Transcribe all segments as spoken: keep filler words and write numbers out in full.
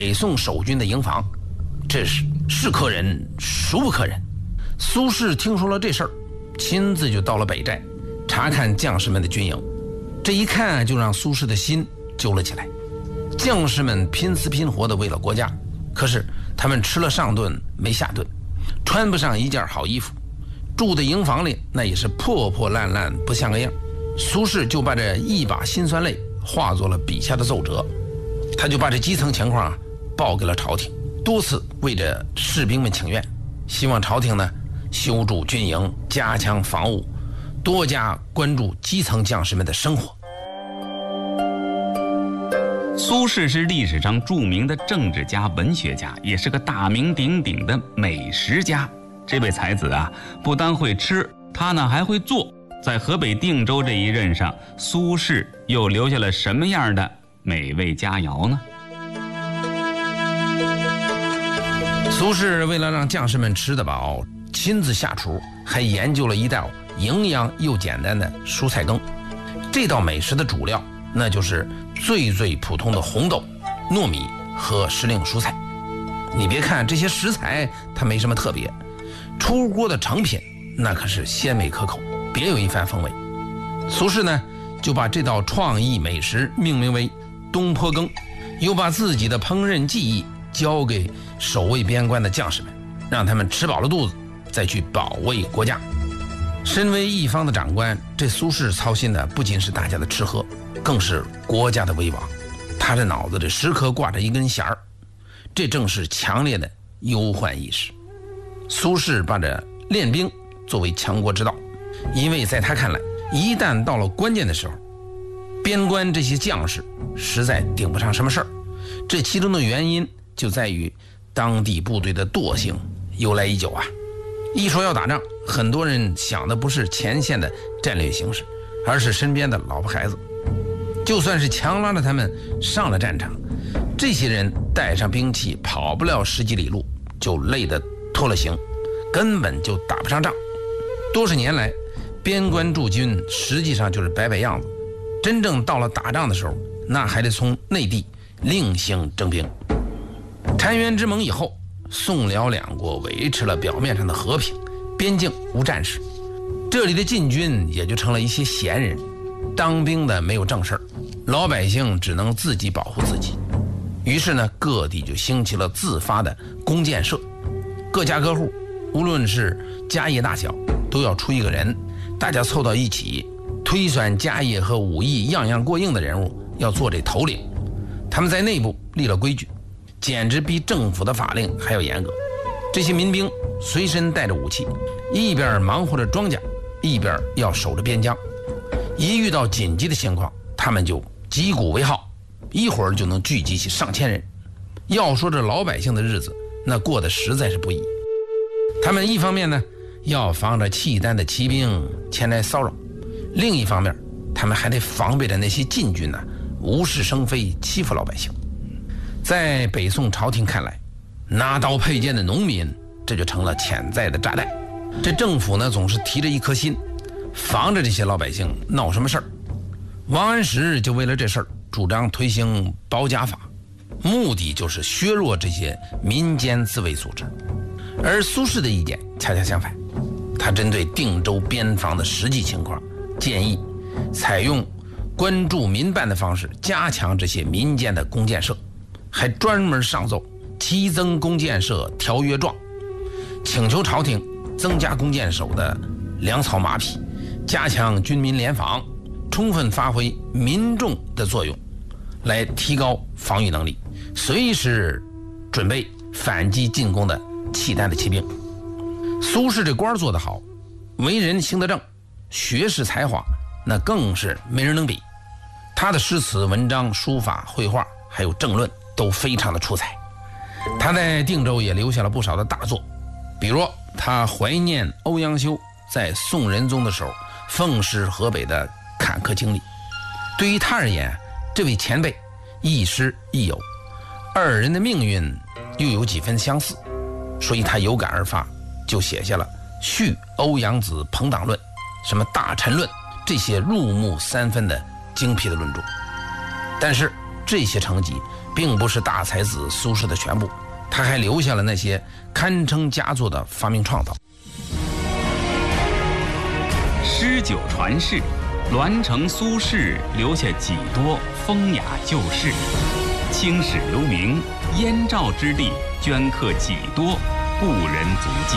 北宋守军的营房，这是是可忍孰不可忍。苏轼听说了这事儿，亲自就到了北寨查看将士们的军营，这一看就让苏轼的心揪了起来。将士们拼死拼活的为了国家，可是他们吃了上顿没下顿，穿不上一件好衣服，住的营房里那也是破破烂烂不像个样。苏轼就把这一把辛酸泪化作了笔下的奏折，他就把这基层情况啊报给了朝廷，多次为着士兵们请愿，希望朝廷呢修筑军营，加强防务，多加关注基层将士们的生活。 苏轼是历史上著名的政治家、文学家，也是个大名鼎鼎的美食家。这位才子啊，不单会吃，他呢还会做。在河北定州这一任上，苏轼又留下了什么样的美味佳肴呢？ 苏轼为了让将士们吃得饱，亲自下厨，还研究了一道营养又简单的蔬菜羹。这道美食的主料那就是最最普通的红豆、糯米和时令蔬菜。你别看这些食材它没什么特别，出锅的成品那可是鲜美可口，别有一番风味。苏轼呢就把这道创意美食命名为东坡羹，又把自己的烹饪技艺交给守卫边关的将士们，让他们吃饱了肚子再去保卫国家。身为一方的长官，这苏轼操心的不仅是大家的吃喝，更是国家的危亡。他的脑子里时刻挂着一根弦儿，这正是强烈的忧患意识。苏轼把这练兵作为强国之道，因为在他看来，一旦到了关键的时候，边关这些将士实在顶不上什么事儿。这其中的原因就在于当地部队的惰性由来已久啊。一说要打仗，很多人想的不是前线的战略形势，而是身边的老婆孩子。就算是强拉着他们上了战场，这些人带上兵器跑不了十几里路，就累得脱了形，根本就打不上仗。多少年来，边关驻军实际上就是摆摆样子，真正到了打仗的时候，那还得从内地另行征兵。澶渊之盟以后，宋辽两国维持了表面上的和平，边境无战事，这里的禁军也就成了一些闲人，当兵的没有正事儿，老百姓只能自己保护自己。于是呢，各地就兴起了自发的弓箭社，各家各户无论是家业大小，都要出一个人，大家凑到一起，推算家业和武艺样样过硬的人物要做这头领。他们在内部立了规矩，简直比政府的法令还要严格。这些民兵随身带着武器，一边忙活着庄稼，一边要守着边疆。一遇到紧急的情况，他们就击鼓为号，一会儿就能聚集起上千人。要说这老百姓的日子，那过得实在是不易。他们一方面呢要防着契丹的骑兵前来骚扰，另一方面他们还得防备着那些禁军呢、啊、无事生非，欺负老百姓。在北宋朝廷看来，拿刀佩剑的农民这就成了潜在的炸弹。这政府呢总是提着一颗心，防着这些老百姓闹什么事儿。王安石就为了这事儿主张推行保甲法，目的就是削弱这些民间自卫组织。而苏轼的意见恰恰相反，他针对定州边防的实际情况，建议采用关注民办的方式加强这些民间的弓箭社，还专门上奏齐增弓箭社条约状，请求朝廷增加弓箭手的粮草马匹，加强军民联防，充分发挥民众的作用，来提高防御能力，随时准备反击进攻的契丹的骑兵。苏轼这官做得好，为人行得正，学识才华那更是没人能比。他的诗词、文章、书法、绘画还有政论都非常的出彩。他在定州也留下了不少的大作，比如他怀念欧阳修在宋仁宗的时候奉使河北的坎坷经历。对于他而言，这位前辈亦师亦友，二人的命运又有几分相似，所以他有感而发，就写下了《续欧阳子朋党论》、什么《大臣论》这些入木三分的精辟的论著。但是这些成绩并不是大才子苏轼的全部，他还留下了那些堪称佳作的发明创造。 诗酒传世，栾城苏轼留下几多风雅旧事？青史留名，燕赵之地镌刻几多故人足迹？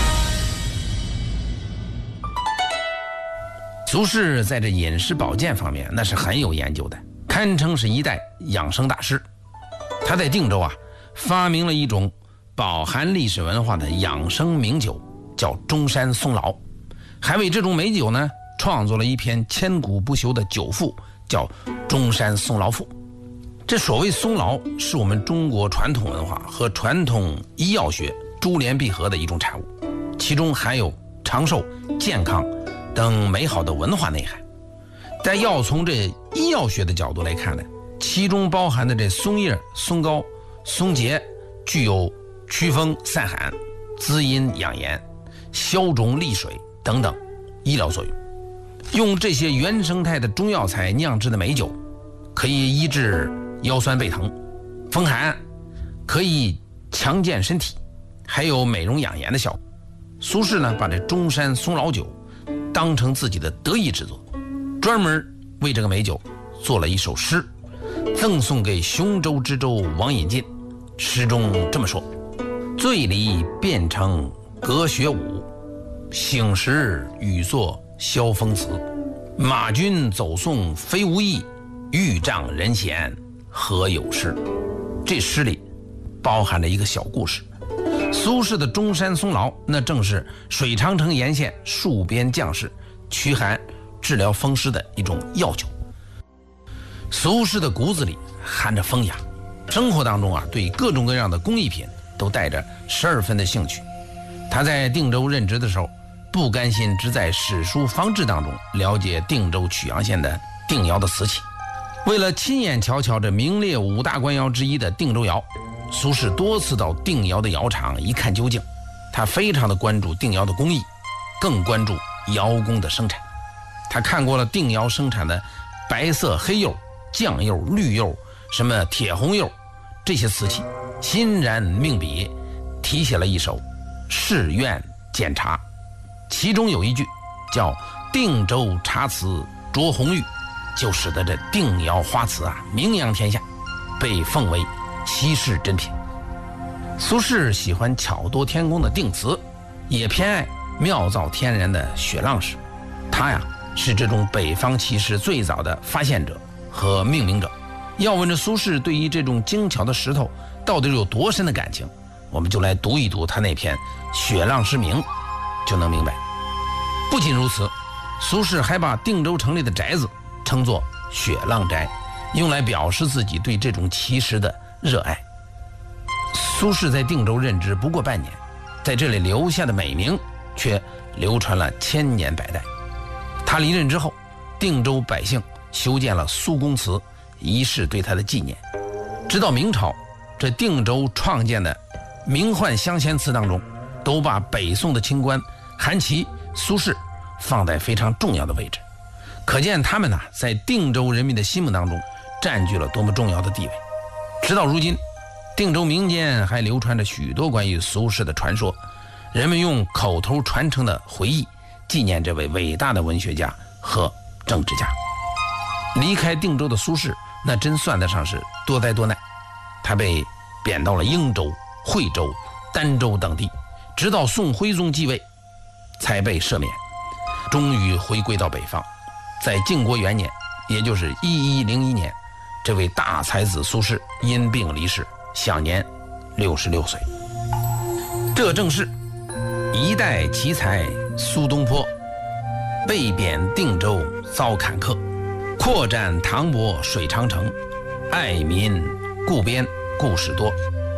苏轼在这饮食保健方面那是很有研究的，堪称是一代养生大师。他在定州啊发明了一种饱含历史文化的养生名酒，叫中山松劳，还为这种美酒呢创作了一篇千古不朽的酒赋，叫中山松劳赋。这所谓松劳是我们中国传统文化和传统医药学珠联璧合的一种产物，其中含有长寿、健康等美好的文化内涵。但要从这医药学的角度来看呢，其中包含的这松叶、松膏、松节具有祛风散寒、滋阴养颜、消肿利水等等医疗作用。用这些原生态的中药材酿制的美酒，可以医治腰酸背疼、风寒，可以强健身体，还有美容养颜的效果。苏轼呢，把这中山松劳酒当成自己的得意之作，专门为这个美酒做了一首诗，赠送给雄州知州王引进。诗中这么说：醉里变成隔雪舞，醒时语作萧风词。马军走送非无益，豫丈人闲何有事。这诗里包含了一个小故事。苏轼的中山松劳，那正是水长城沿线戍边将士驱寒治疗风湿的一种药酒。苏轼的骨子里含着风雅，生活当中啊，对各种各样的工艺品都带着十二分的兴趣。他在定州任职的时候，不甘心只在史书方志当中了解定州曲阳县的定窑的瓷器，为了亲眼瞧瞧这名列五大官窑之一的定州窑，苏轼多次到定窑的窑厂一看究竟。他非常的关注定窑的工艺，更关注窑工的生产。他看过了定窑生产的白色黑釉、酱釉、绿釉、什么铁红釉这些瓷器，欣然命笔，题写了一首《誓愿检查》，其中有一句叫定州茶瓷着红玉，就使得这定窑花瓷啊名扬天下，被奉为稀世珍品。苏轼喜欢巧夺天工的定瓷，也偏爱妙造天然的雪浪石。他呀是这种北方奇石最早的发现者和命名者。要问这苏轼对于这种精巧的石头到底有多深的感情，我们就来读一读他那篇《雪浪石铭》，就能明白。不仅如此，苏轼还把定州城里的宅子称作雪浪宅，用来表示自己对这种奇石的热爱。苏轼在定州任职不过半年，在这里留下的美名却流传了千年百代。他离任之后，定州百姓修建了苏公祠，以示对他的纪念。直到明朝，这定州创建的名幻香仙祠当中，都把北宋的清官韩琦、苏轼放在非常重要的位置，可见他们呢、啊、在定州人民的心目当中占据了多么重要的地位。直到如今，定州民间还流传着许多关于苏轼的传说，人们用口头传承的回忆纪念这位伟大的文学家和政治家。离开定州的苏轼，那真算得上是多灾多难。他被贬到了英州、惠州、儋州等地，直到宋徽宗继位才被赦免，终于回归到北方。在靖国元年，也就是一一零一年，这位大才子苏轼因病离世，享年六十六岁。这正是一代奇才苏东坡，被贬定州遭坎坷，扩展唐伯水长城，爱民故边故事多。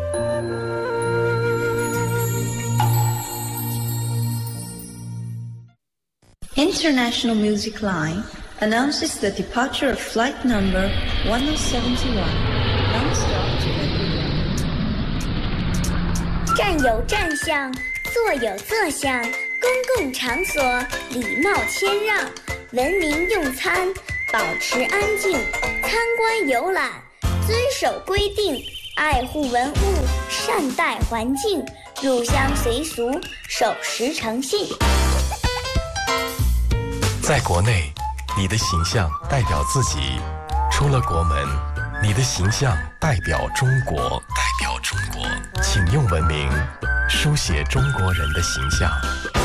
International Music Line announces the departure of flight number one oh seventy-one, non-stop to India. 站有站相，坐有坐相，公共场所礼貌谦让，文明用餐，保持安静，参观游览， 遵守规定，爱护文物，善待环境，入乡随俗，守时诚信。 在国内，你的形象代表自己；出了国门，你的形象代表中国。代表中国，请用文明书写中国人的形象。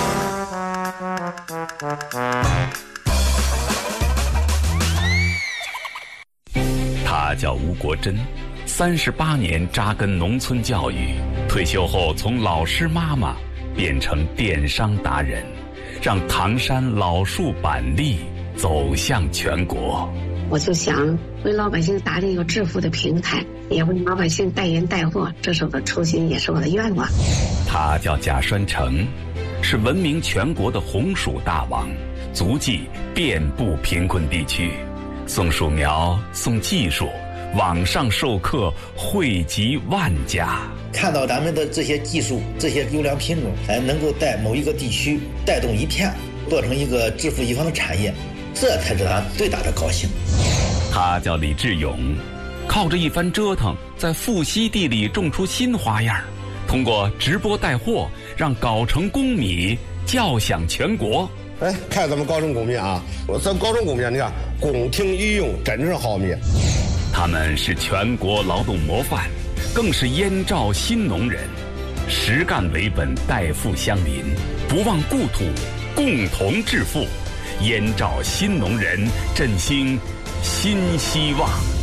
他叫吴国珍，三十八年扎根农村教育，退休后从老师妈妈变成电商达人，让唐山老树板栗走向全国。 我就想为老百姓打理一个致富的平台，也为老百姓带人带货，这是我的初心，也是我的愿望。 他叫贾栓成，是闻名全国的红薯大王，足迹遍布贫困地区，送树苗，送技术，网上授课惠及万家。 看到咱们的这些技术，这些优良品种，哎，能够在某一个地区带动一片，做成一个致富一方的产业，这才是他最大的高兴。 他叫李志勇，靠着一番折腾，在富硒地里种出新花样，通过直播带货，让藁城公米叫响全国。 哎，看咱们藁城公米啊，我咱藁城公米，你看宫廷御用，真是好米。 他们是全国劳动模范，更是燕赵新农人，实干为本，代富乡邻，不忘故土，共同致富。燕赵新农人振兴新希望。